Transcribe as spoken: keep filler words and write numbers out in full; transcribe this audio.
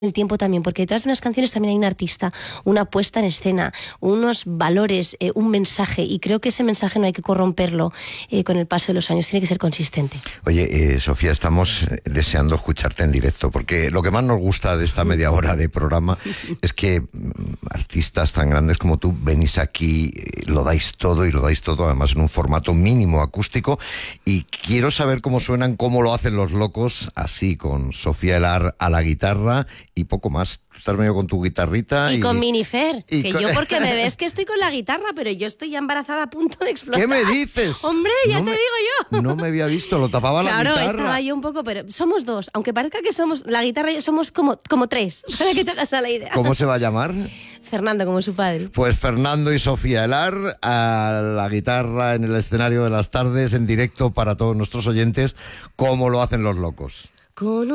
el tiempo también, porque detrás de unas canciones también hay un artista, una puesta en escena, unos valores, eh, un mensaje, y creo que ese mensaje no hay que corromperlo eh, con el paso de los años, tiene que ser consistente. Oye, eh, Sofía, estamos deseando escucharte en directo, porque lo que más nos gusta de esta media hora de programa es que artistas tan grandes como tú venís aquí, lo dais todo y lo dais todo además en un formato mínimo acústico, y quiero saber cómo suenan, cómo lo hacen Los Locos, así con Sofía Elar a la guitarra y poco más. Tú estás medio con tu guitarrita. Y, y con Minifer, y que con... yo porque me ves que estoy con la guitarra, pero yo estoy ya embarazada a punto de explotar. ¿Qué me dices? Hombre, ya no te me, digo yo. No me había visto, lo tapaba claro, la guitarra. Claro, estaba yo un poco, pero somos dos. Aunque parezca que somos, la guitarra y yo somos como, como tres, para que te hagas a la idea. ¿Cómo se va a llamar? Fernando, como su padre. Pues Fernando y Sofía Elar a la guitarra en el escenario de las tardes, en directo para todos nuestros oyentes, como lo hacen Los Locos. Con